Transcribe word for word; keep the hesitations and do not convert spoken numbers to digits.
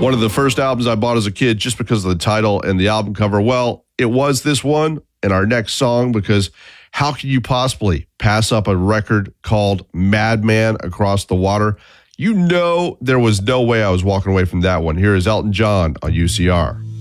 One of the first albums I bought as a kid just because of the title and the album cover. Well, it was this one and our next song, because how can you possibly pass up a record called Madman Across the Water? You know there was no way I was walking away from that one. Here is Elton John on U C R.